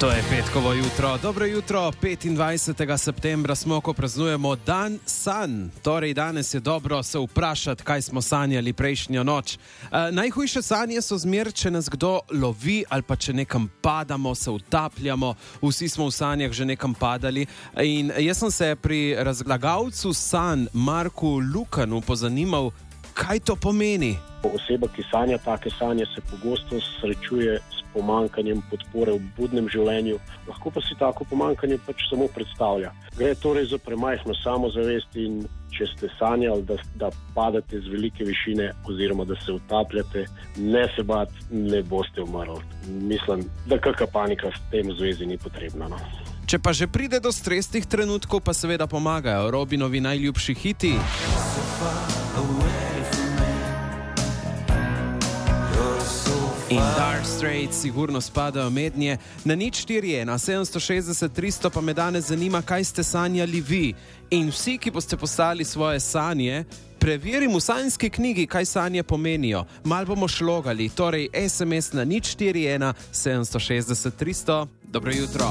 To je petkovo jutro. Dobro jutro, 25. septembra smo, ko praznujemo dan sanj. Torej, danes je dobro se vprašati, kaj smo sanjali prejšnjo noč. Najhujše sanje so zmer, če nas kdo lovi ali pa če nekam padamo, se utapljamo. Vsi smo v sanjah že nekam padali. In jaz sem se pri razlagalcu sanj Marku Lukanu pozanimal, kaj to pomeni. Oseba, ki sanja take sanje, se pogosto srečuje s pomankanjem podpore v budnem življenju, lahko pa si tako pomankanje pač samo predstavlja. Gre torej za premajhno samozavest in če ste sanjali, da padate z velike višine oziroma da se utapljate, ne se bati, ne boste umrli. Mislim, da kakšna panika s tem v zvezi ni potrebna. No. Če pa že pride do stresnih trenutkov, pa seveda pomagajo Robinovi najljubši hiti. In Dire Straits sigurno spadajo mednje. Na 041 760 300 pa me danes zanima, kaj ste sanjali vi. In vsi, ki boste poslali svoje sanje, preverim v sanjski knjigi, kaj sanje pomenijo. Mal bomo šlogali, torej SMS na 041 760 300. Dobro jutro.